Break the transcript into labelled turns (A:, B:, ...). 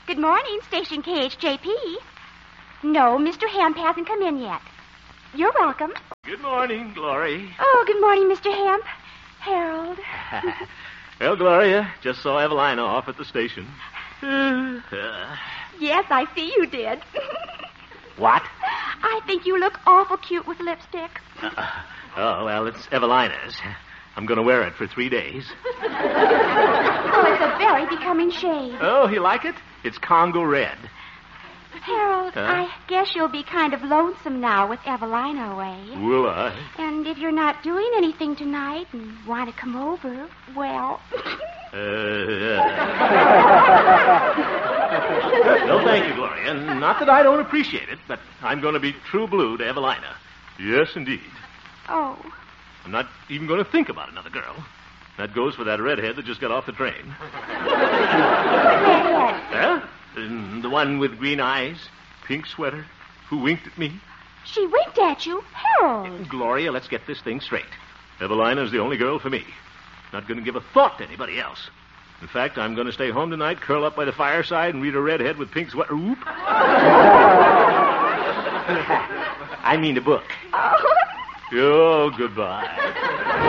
A: Good morning, Station KHJP. No, Mr. Hemp hasn't come in yet. You're welcome.
B: Good morning, Glory.
A: Oh, good morning, Mr. Hemp. Harold.
B: Well, Gloria, just saw Evelina off at the station.
A: Yes, I see you did.
B: What?
A: I think you look awful cute with lipstick.
B: Oh, well, it's Evelina's. I'm going to wear it for 3 days.
A: Oh, it's a very becoming shade.
B: Oh, you like it? It's Congo red.
A: Harold,
B: Huh?
A: I guess you'll be kind of lonesome now with Evelina away.
B: Will I?
A: And if you're not doing anything tonight and want to come over, well...
B: No, thank you, Gloria. Not that I don't appreciate it, but I'm going to be true blue to Evelina. Yes, indeed.
A: Oh.
B: I'm not even going to think about another girl. That goes for that redhead that just got off the train.
A: Redhead.
B: Huh? The one with green eyes, pink sweater, who winked at me.
A: She winked at you. Harold.
B: Gloria, let's get this thing straight. Evelina's the only girl for me. Not going to give a thought to anybody else. In fact, I'm going to stay home tonight, curl up by the fireside, and read a redhead with pink sweater. Oop. I mean the book.
A: Oh.
B: Oh, goodbye.